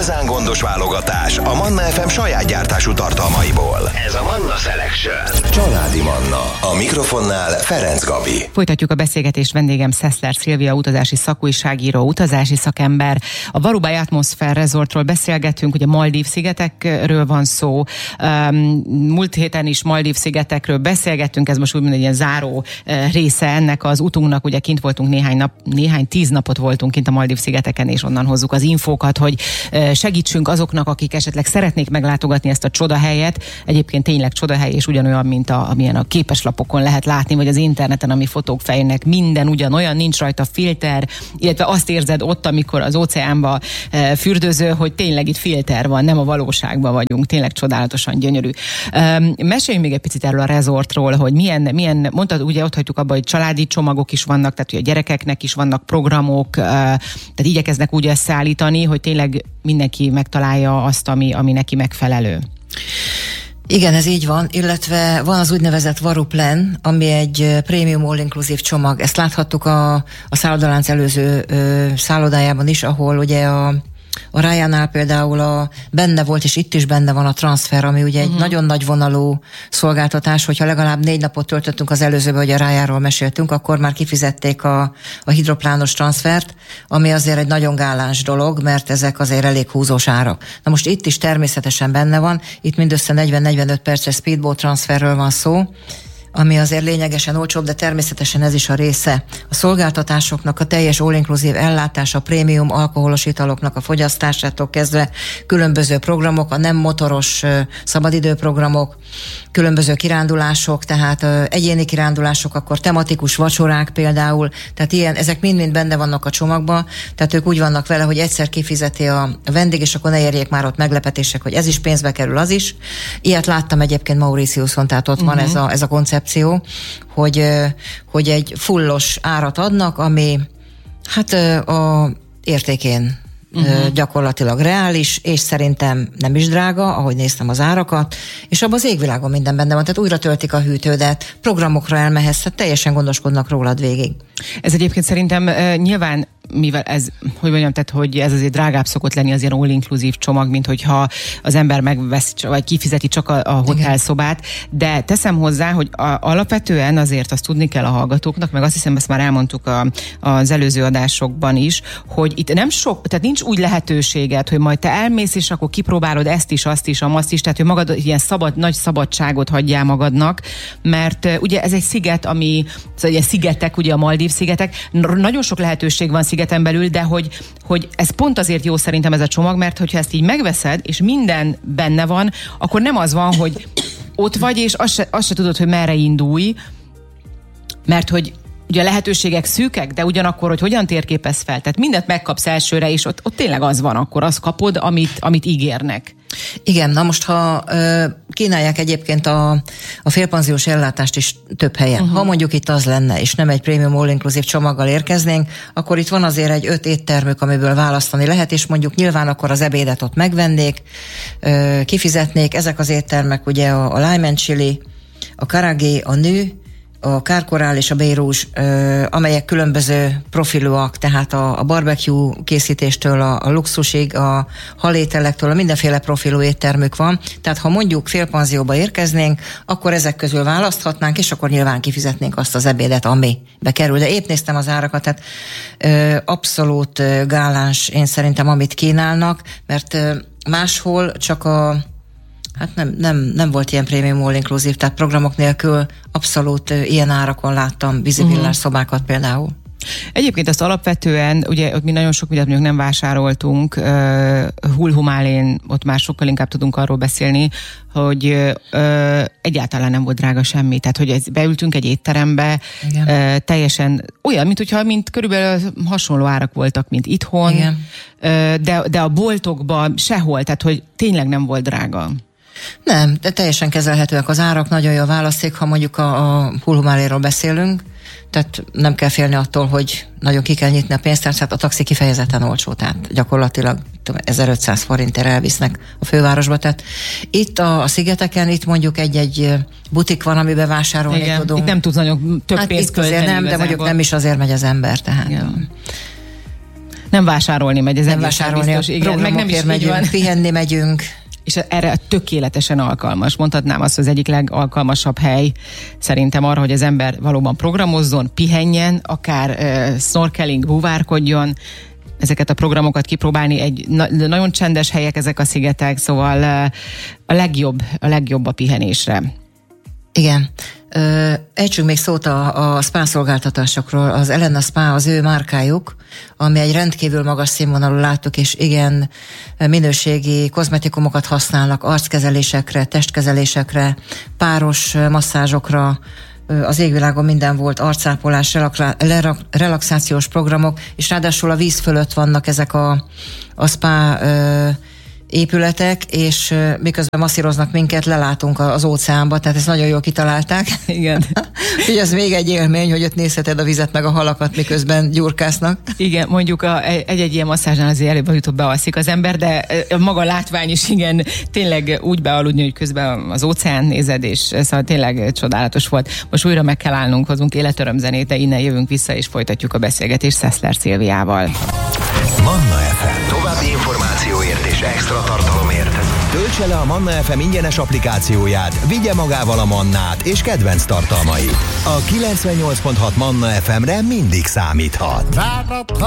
igazán gondos válogatás a Manna FM saját gyártású tartalmaiból. Ez a Manna Selection. Családi Manna. A mikrofonnál Ferenc Gabi. Folytatjuk a beszélgetést, vendégem Szeszler Szilvia, utazási szakújságíró, utazási szakember. A Warubai Atmosphere Resortról beszélgetünk, ugye Maldív-szigetekről van szó. Múlt héten is Maldív-szigetekről beszélgettünk, ez most úgy mint egy ilyen záró része ennek az utunknak, ugye kint voltunk néhány 10 napot voltunk kint a Maldív-szigeteken, és onnan hozzuk az infókat, hogy segítsünk azoknak, akik esetleg szeretnék meglátogatni ezt a csodahelyet. Egyébként tényleg csodahely, és ugyanolyan, mint amilyen a képeslapokon lehet látni, vagy az interneten, ami fotók fejnek, minden ugyanolyan, nincs rajta filter, illetve azt érzed ott, amikor az óceánba fürdőző, hogy tényleg itt filter van, nem a valóságban vagyunk, tényleg csodálatosan gyönyörű. Meséljünk még egy picit erről a resortról, hogy milyen mondtad, ugye ott hagytuk abba, hogy családi csomagok is vannak, tehát ugye a gyerekeknek is vannak programok, tehát igyekeznek úgy összeállítani, hogy tényleg mindenki megtalálja azt, ami neki megfelelő. Igen, ez így van, illetve van az úgynevezett Varuplan, ami egy prémium all-inclusive csomag. Ezt láthattuk a szállodalánc előző szállodájában is, ahol ugye a Rájánál például benne volt, és itt is benne van a transfer, ami ugye egy nagyon nagy vonalú szolgáltatás, hogyha legalább 4 napot töltöttünk az előzőben, hogy a Rájáról meséltünk, akkor már kifizették a hidroplános transfert, ami azért egy nagyon gáláns dolog, mert ezek azért elég húzós árak. Na most itt is természetesen benne van, itt mindössze 40-45 perces speedboat transferről van szó, ami azért lényegesen olcsóbb, de természetesen ez is a része. A szolgáltatásoknak a teljes all-inclusive ellátása, a prémium alkoholos italoknak a fogyasztásától kezdve különböző programok, a nem motoros szabadidőprogramok, különböző kirándulások, tehát egyéni kirándulások, akkor tematikus vacsorák például, tehát ezek mind-mind benne vannak a csomagban, tehát ők úgy vannak vele, hogy egyszer kifizeti a vendég, és akkor ne érjék már ott meglepetések, hogy ez is pénzbe kerül, az is. Ilyet láttam egyébként Mauritiuson, tehát ott van ez a koncepció, hogy egy fullos árat adnak, ami hát a értékén gyakorlatilag reális, és szerintem nem is drága, ahogy néztem az árakat, és abban az égvilágon minden benne van, tehát újra töltik a hűtődet, programokra elmehetsz, tehát teljesen gondoskodnak rólad végig. Ez egyébként szerintem nyilván, mivel ez, hogy mondjam, tehát hogy ez azért drágább szokott lenni az ilyen all-inclusive csomag, mint hogyha az ember megvesz, vagy kifizeti csak a hotelszobát, de teszem hozzá, hogy alapvetően azért azt tudni kell a hallgatóknak, meg azt hiszem, ezt már elmondtuk az előző adásokban is, hogy itt nem sok, tehát nincs úgy lehetőséged, hogy majd te elmész, és akkor kipróbálod ezt is, azt is, amazt is, tehát hogy magad ilyen nagy szabadságot hagyjál magadnak, mert ugye ez egy sziget, szóval ugye szigetek, ugye a Maldív-szigetek, nagyon sok lehetőség van szigeten belül, de hogy ez pont azért jó szerintem ez a csomag, mert hogyha ezt így megveszed, és minden benne van, akkor nem az van, hogy ott vagy, és azt se tudod, hogy merre indulj, mert hogy ugye a lehetőségek szűkek, de ugyanakkor, hogy hogyan térképez fel, tehát mindent megkapsz elsőre, és ott tényleg az van, akkor azt kapod, amit ígérnek. Igen, na most, ha kínálják egyébként a félpanziós ellátást is több helyen. Ha mondjuk itt az lenne, és nem egy prémium all-inclusive csomaggal érkeznénk, akkor itt van azért egy 5 éttermük, amiből választani lehet, és mondjuk nyilván akkor az ebédet ott megvennék, kifizetnék. Ezek az éttermek ugye a Lime and Chili, a Karagé, a Nő, a Kárkorál és a Bérouge, amelyek különböző profilúak, tehát a barbecue készítéstől a luxusig, a halételektől, a mindenféle profilú éttermük van. Tehát ha mondjuk félpanzióba érkeznénk, akkor ezek közül választhatnánk, és akkor nyilván kifizetnénk azt az ebédet, ami bekerül. De épp néztem az árakat, tehát abszolút gáláns én szerintem, amit kínálnak, mert máshol csak hát nem volt ilyen prémium all-inclusive, tehát programok nélkül abszolút ilyen árakon láttam vízivillás szobákat például. Egyébként azt alapvetően, ugye ott mi nagyon sok mindent mondjuk nem vásároltunk, Hulhumálén ott már sokkal inkább tudunk arról beszélni, hogy egyáltalán nem volt drága semmi. Tehát, hogy beültünk egy étterembe, teljesen olyan, mint körülbelül hasonló árak voltak, mint itthon, de a boltokban sehol, tehát, hogy tényleg nem volt drága. Nem, de teljesen kezelhetőek az árak, nagyon jó a választék, ha mondjuk a Hulhumáléról beszélünk, tehát nem kell félni attól, hogy nagyon ki kell nyitni a pénztárcát, a taxi kifejezetten olcsó, tehát gyakorlatilag 1500 forintért elvisznek a fővárosba, tehát itt a szigeteken, itt mondjuk egy butik van, amiben vásárolni tudunk. Itt nem tudsz nagyon több pénzt költeni. Nem, de mondjuk nem is azért megy az ember, tehát. Nem vásárolni megy, ez nem vásárolni, biztos, igen, meg nem is megyünk, pihenni megyünk. És erre tökéletesen alkalmas. Mondhatnám azt, az egyik legalkalmasabb hely szerintem arra, hogy az ember valóban programozzon, pihenjen, akár snorkeling, búvárkodjon, ezeket a programokat kipróbálni. Nagyon csendes helyek ezek a szigetek, szóval a legjobb a pihenésre. Igen. Ejtsünk még szót a spa szolgáltatásokról. Az Elena Spa az ő márkájuk, ami egy rendkívül magas színvonalú, láttuk, és igen minőségi kozmetikumokat használnak arckezelésekre, testkezelésekre, páros masszázsokra, az égvilágon minden volt, arcápolás, relaxációs programok, és ráadásul a víz fölött vannak ezek a spa épületek, és miközben masszíroznak minket, lelátunk az óceánba, tehát ezt nagyon jól kitalálták. Igen. Ugye ez még egy élmény, hogy ott nézheted a vizet meg a halakat, miközben gyurkásznak. Igen, mondjuk egy ilyen masszázsnál azért előbb-utóbb bealszik az ember, de maga a látvány is igen, tényleg úgy bealudni, hogy közben az óceán nézed, és szóval tényleg csodálatos volt. Most újra meg kell állnunk, hozunk életörömzenét, de innen jövünk vissza, és folytatjuk a beszélgetést Szeszler Szilviával. Manna FM. További információért és extra tartalomért töltse le a Manna FM ingyenes applikációját, vigye magával a Mannát és kedvenc tartalmait. A 98.6 Manna FM-re mindig számíthat.